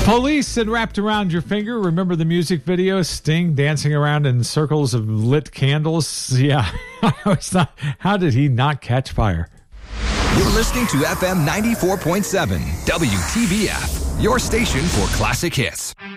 Police and Wrapped Around Your Finger. Remember the music video? Sting dancing around in circles of lit candles? Yeah. I was not, how did he not catch fire? You're listening to FM 94.7 WTBF, your station for classic hits.